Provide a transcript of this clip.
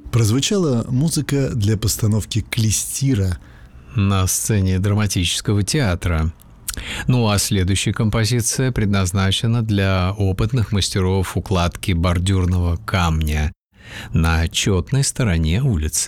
Прозвучала музыка для постановки «Клестира» на сцене драматического театра. Ну а следующая композиция предназначена для опытных мастеров укладки бордюрного камня на четной стороне улицы.